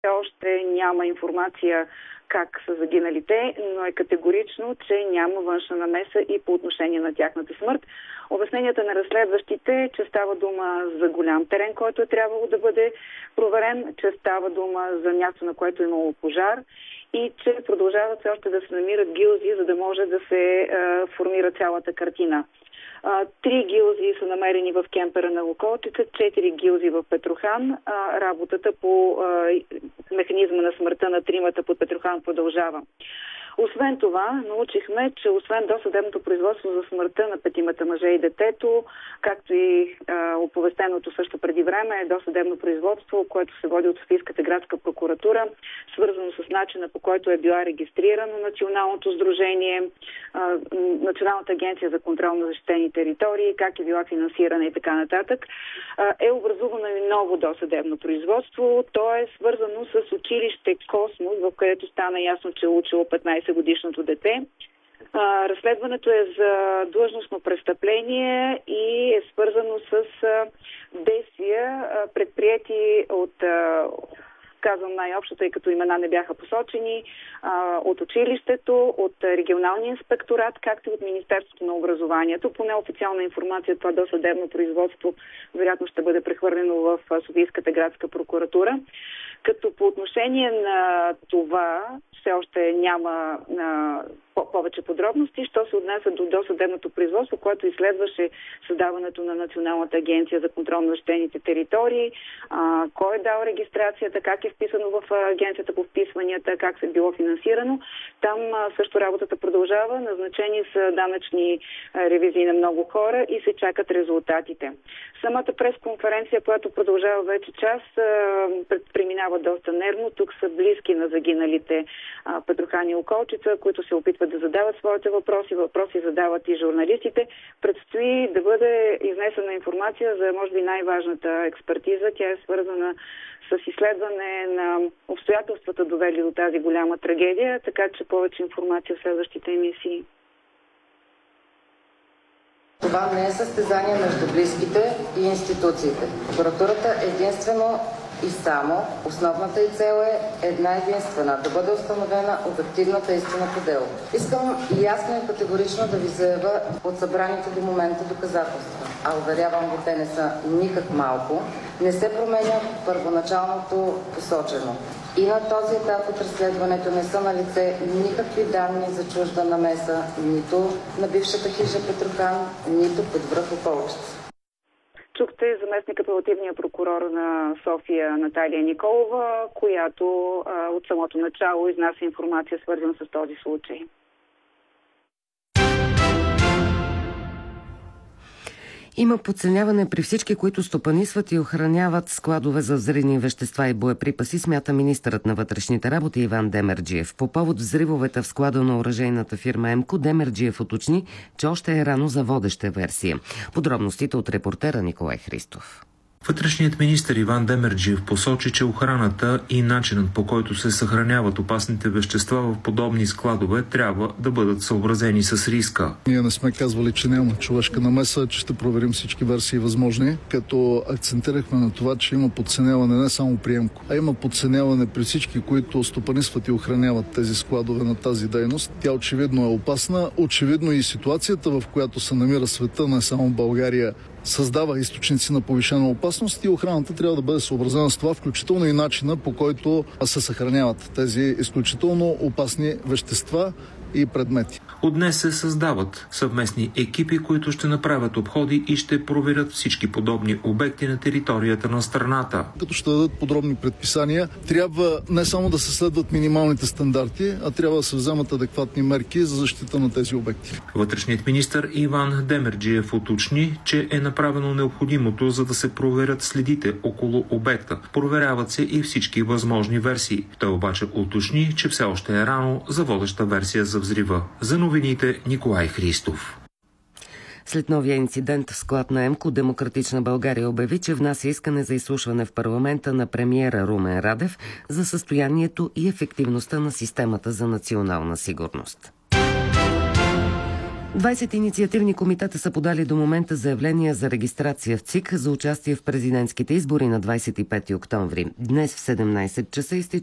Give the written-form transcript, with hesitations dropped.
Още няма информация как са загиналите, но е категорично, че няма външна намеса и по отношение на тяхната смърт. Обясненията на разследващите, че става дума за голям терен, който е трябвало да бъде проверен, че става дума за място, на което е имало пожар и че продължават все още да се намират гилзи, за да може да се формира цялата картина. 3 гилзи са намерени в кемпера на Луколчица, 4 гилзи в Петрохан. Работата по механизма на смъртта на тримата под Петрохан продължава. Освен това, научихме, че освен досъдебното производство за смъртта на 5 мъже и детето, както и оповестеното също преди време, е досъдебно производство, което се води от Софийската градска прокуратура, свързано с начина, по който е била регистрирано Националното сдружение, Националната агенция за контрол на защитени територии, как е била финансирана и така нататък. Е образувано и ново досъдебно производство. То е свързано с училище Космос, в където стана ясно, че е учило 15-годишното дете. Разследването е за длъжностно престъпление и е свързано с действия, предприети от, казвам най-общо, тъй като имена не бяха посочени, от училището, от регионалния инспекторат, както и от Министерството на образованието. По неофициална информация това досъдебно производство вероятно ще бъде прехвърлено в Софийската градска прокуратура. Като по отношение на това все още няма повече подробности, що се отнася до досъдебното производство, което изследваше създаването на Националната агенция за контрол на защитените територии, кой е дал регистрацията, как е вписано в агенцията по вписванията, как се е било финансирано. Там също работата продължава, назначени са данъчни ревизии на много хора и се чакат резултатите. Самата пресконференция, която продължава вече час, преминава доста нервно. Тук са близки на загиналите Петрохан и Околчица, които се опитват да задават своите въпроси. Въпроси задават и журналистите. Предстои да бъде изнесена информация за, може би, най-важната експертиза. Тя е свързана с изследване на обстоятелствата, довели до тази голяма трагедия, така че повече информация в следващите емисии. Това не е състезание между близките и институциите. Прокуратурата единствено и само основната й цел е една единствена – да бъде установена обективната истина по дело. Искам ясно и категорично да ви заявя от събраните до момента доказателства, а уверявам ви, те не са никак малко, не се променя първоначалното посочено. И на този етап от разследването не са налице никакви данни за чужда намеса, нито на бившата хижа Петрохан, нито под връх Околчица. Чухте заместник апелативния прокурор на София Наталия Николова, която от самото начало изнася информация, свързана с този случай. Има подценяване при всички, които стопанисват и охраняват складове за взривни вещества и боеприпаси, смята министърът на вътрешните работи Иван Демерджиев. По повод взривовете в склада на оръжейната фирма ЕМКО, Демерджиев уточни, че още е рано за водеща версия. Подробностите от репортера Николай Христов. Вътрешният министър Иван Демерджиев посочи, че охраната и начинът, по който се съхраняват опасните вещества в подобни складове, трябва да бъдат съобразени с риска. Ние не сме казвали, че няма човешка намеса, че ще проверим всички версии възможни, като акцентирахме на това, че има подценяване не само при ЕМКО, а има подценяване при всички, които стопанисват и охраняват тези складове на тази дейност. Тя очевидно е опасна, очевидно и ситуацията, в която се намира света, не само България, създава източници на повишена опасност и охраната трябва да бъде съобразена с това, включително и начина, по който се съхраняват тези изключително опасни вещества и предмети. От днес се създават съвместни екипи, които ще направят обходи и ще проверят всички подобни обекти на територията на страната. Като ще дадат подробни предписания, трябва не само да се следват минималните стандарти, а трябва да се вземат адекватни мерки за защита на тези обекти. Вътрешният министър Иван Демерджиев уточни, че е направено необходимото, за да се проверят следите около обекта. Проверяват се и всички възможни версии. Той обаче уточни, че все още е рано за водеща версия за взрива. За новините Николай Христов. След новия инцидент в склад на ЕМКО, Демократична България обяви, че внася искане за изслушване в парламента на премиера Румен Радев за състоянието и ефективността на системата за национална сигурност. 20 инициативни комитета са подали до момента заявления за регистрация в ЦИК за участие в президентските избори на 25 октомври. Днес в 17 часа изтича